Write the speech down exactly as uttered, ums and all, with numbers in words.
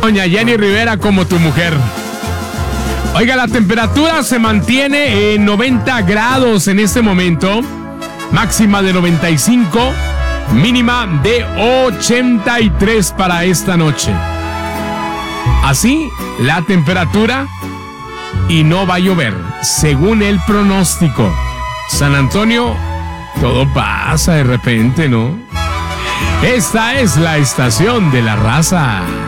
Doña Jenny Rivera como tu mujer. Oiga, la temperatura se mantiene en noventa grados en este momento. Máxima de noventa y cinco, mínima de ochenta y tres para esta noche. Así, la temperatura y no va a llover, según el pronóstico. San Antonio, todo pasa de repente, ¿no? Esta es la estación de la raza.